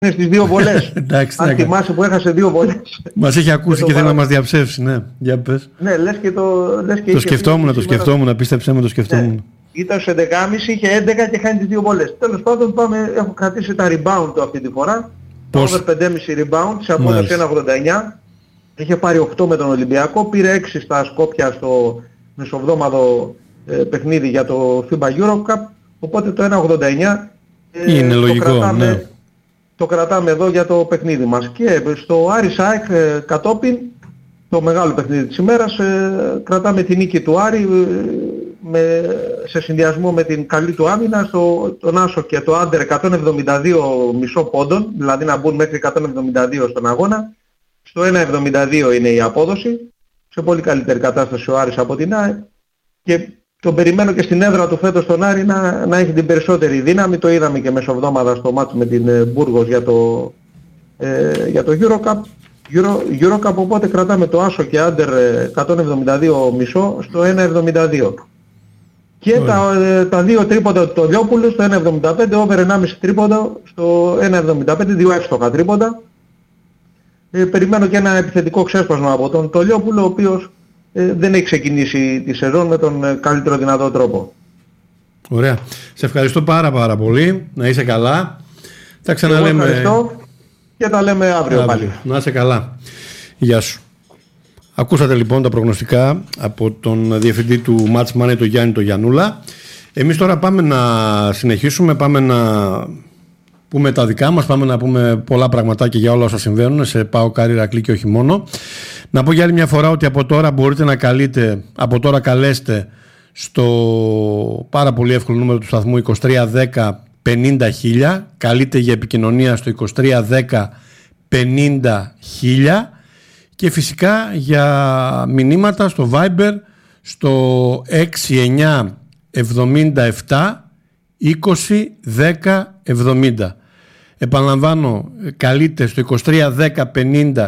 Είναι στις 2 βολές. Αν θυμάσαι που έχασε 2 βολές. Μας έχει ακούσει και θέλει να μας διαψεύσει, ναι. Για πες. Ναι, λες και το σκεφτόμουν, πίστεψέ με, το σκεφτόμουν. Ναι. Ήταν σε 10,5, είχε 11 και χάνει τις 2 βολές. Τέλος πάντων έχω κρατήσει τα rebound του αυτή τη φορά. Over 5,5 rebound, σε απόδοση 1,89. Είχε πάρει 8 με τον Ολυμπιακό, πήρε 6 στα Σκόπια στο μεσοβδόμαδο παιχνίδι για το FIBA Eurocup. Οπότε το 1,89 είναι λογικό, ναι. Το κρατάμε εδώ για το παιχνίδι μας. Και στο Άρης ΑΕΚ κατόπιν, το μεγάλο παιχνίδι της ημέρας, κρατάμε τη νίκη του Άρη σε συνδυασμό με την καλή του άμυνα, τον Άσο και το Άντερ 172,5 πόντων, δηλαδή να μπουν μέχρι 172 στον αγώνα. Στο 1,72 είναι η απόδοση, σε πολύ καλύτερη κατάσταση ο Άρης από την ΑΕΚ. Και τον περιμένω και στην έδρα του φέτος τον Άρη να έχει την περισσότερη δύναμη. Το είδαμε και μεσοβδόμαδα στο μάτσο με την Μπούργος για το Eurocup, οπότε κρατάμε το Άσο και Άντερ 172,5 στο 1,72. Και τα 2 τρίποντα του Τολιόπουλου στο 1,75, over 1,5 τρίποντα στο 1,75, 2 εύστοχα τρίποντα. Περιμένω και ένα επιθετικό ξέσπασμα από τον Τολιόπουλο, ο οποίος δεν έχει ξεκινήσει τη σεζόν με τον καλύτερο δυνατό τρόπο. Ωραία. Σε ευχαριστώ πάρα πολύ. Να είσαι καλά. Τα ξαναλέμε. Ευχαριστώ και τα λέμε αύριο πάλι. Να είσαι καλά. Γεια σου. Ακούσατε λοιπόν τα προγνωστικά από τον διευθυντή του Match Money, τον Γιάννη τον Γιαννούλα. Εμείς τώρα πάμε να συνεχίσουμε, πάμε να πούμε τα δικά μας, πάμε να πούμε πολλά πραγματάκια για όλα όσα συμβαίνουν σε ΠΑΟΚ Άρη Ηρακλή και όχι μόνο. Να πω για άλλη μια φορά ότι από τώρα μπορείτε να καλείτε, από τώρα καλέστε στο πάρα πολύ εύκολο νούμερο του σταθμού 2310 50.000. Καλείτε για επικοινωνία στο 2310 50.000 και φυσικά για μηνύματα στο Viber στο 69 77 20 10 70. Επαναλαμβάνω, καλείτε στο 2310 50.000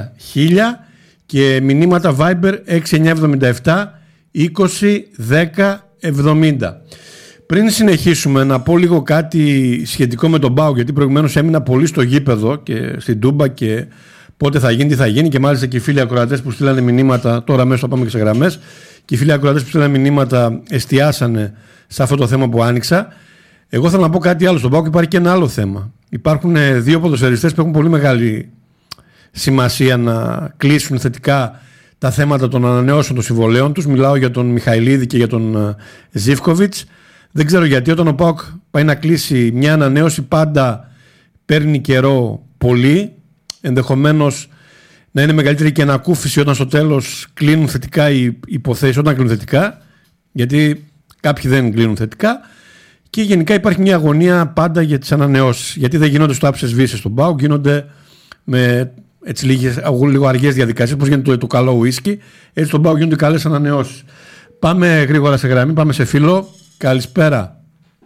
και μηνύματα Viber 6977 20 10 70. Πριν συνεχίσουμε να πω λίγο κάτι σχετικό με τον ΠΑΟΚ, γιατί προηγουμένως έμεινα πολύ στο γήπεδο και στην Τούμπα και πότε θα γίνει, τι θα γίνει, και μάλιστα και οι φίλοι ακροατές που στείλανε μηνύματα, τώρα μέσα θα πάμε και σε γραμμές, και οι φίλοι ακροατές που στείλανε μηνύματα εστιάσανε σε αυτό το θέμα που άνοιξα. Εγώ θέλω να πω κάτι άλλο. Στον ΠΑΟΚ υπάρχει και ένα άλλο θέμα. Υπάρχουν 2 ποδοσφαιριστές που έχουν πολύ μεγάλη σημασία να κλείσουν θετικά τα θέματα των ανανεώσεων των συμβολέων τους. Μιλάω για τον Μιχαηλίδη και για τον Ζίβκοβιτς. Δεν ξέρω γιατί όταν ο ΠΑΟΚ πάει να κλείσει μια ανανέωση πάντα παίρνει καιρό πολύ. Ενδεχομένως να είναι μεγαλύτερη και ανακούφιση όταν στο τέλος κλείνουν θετικά οι υποθέσεις, όταν κλείνουν θετικά, γιατί κάποιοι δεν κλείνουν θετικά. Και γενικά υπάρχει μια αγωνία πάντα για τις ανανεώσεις. Γιατί δεν γίνονται στο άψες βύσες στον ΠΑΟΚ, γίνονται με έτσι λίγο αργές διαδικασίες, όπως γίνεται το καλό ουίσκι. Έτσι στον ΠΑΟΚ γίνονται καλές ανανεώσεις. Πάμε γρήγορα σε γραμμή, πάμε σε φίλο. Καλησπέρα.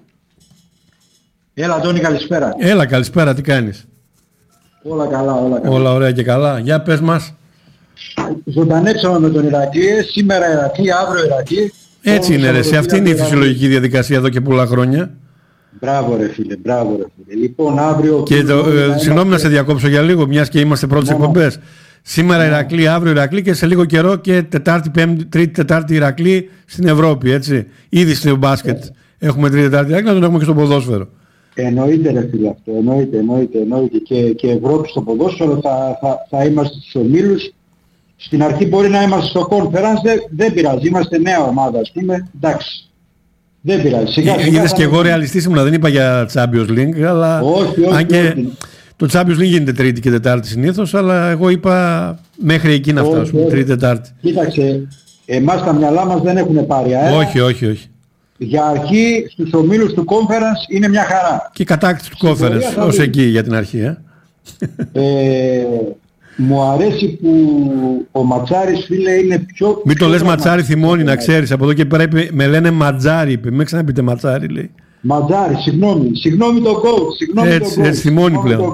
Έλα Αντώνη, καλησπέρα. Έλα, καλησπέρα, τι κάνεις? Όλα καλά. Όλα ωραία και καλά. Για πες μας. Ζωντανέψαμε με τον Ηρακλή, σήμερα Ηρακλή, αύριο Ηρακλή. Έτσι είναι ρε, αυτή είναι η φυσιολογική διαδικασία εδώ και πολλά χρόνια. Μπράβο ρε φίλε. Λοιπόν, αύριο... Και συγγνώμη να σε διακόψω για λίγο, μιας και είμαστε πρώτες εκπομπές. Σήμερα Ηρακλή, αύριο Ηρακλή και σε λίγο καιρό και Τρίτη, Τετάρτη Ηρακλή στην Ευρώπη, έτσι. Ήδη στο μπάσκετ έχουμε Τρίτη, Τετάρτη Ηρακλή, να τον έχουμε και στο ποδόσφαιρο. Εννοείται ρε φίλε αυτό, εννοείται. Και Ευρώπη στο ποδόσφαιρο θα είμαστε στους ομίλους. Στην αρχή μπορεί να είμαστε στο conference, δεν πειράζει, είμαστε νέα ομάδα ας πούμε, εντάξει. Δεν πειράζει. Σιγά. Είδες και εγώ ρεαλιστής ήμουν, δεν είπα για Champions League, αλλά όχι. Το Champions League γίνεται Τρίτη και Τετάρτη συνήθως, αλλά εγώ είπα μέχρι εκεί να φτάσουμε, Τρίτη, Τετάρτη. Κοίταξε, εμάς τα μυαλά μας δεν έχουν πάρει αέρα. Όχι. Για αρχή στους ομίλους του conference είναι μια χαρά. Και η κατάκτηση του conference ως εκεί για την αρχή. Μου αρέσει που ο Ματσάρης φίλε είναι πιο... Μην το λες Ματσάρη θυμώνει να ξέρεις, από εδώ και πέρα με λένε Ματζάρη, είπε, μην ξαναπείτε Ματσάρη λέει. Ματζάρη, συγγνώμη το coach, έτσι θυμώνει πλέον.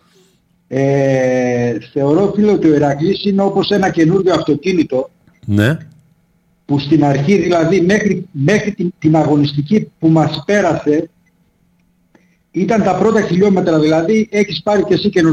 Θεωρώ φίλε ότι ο Ηρακλής είναι όπως ένα καινούργιο αυτοκίνητο. Ναι. Που στην αρχή δηλαδή μέχρι την αγωνιστική που μας πέρασε Ήταν τα πρώτα χιλιόμετρα δηλαδή, έχεις πάρει και εσύ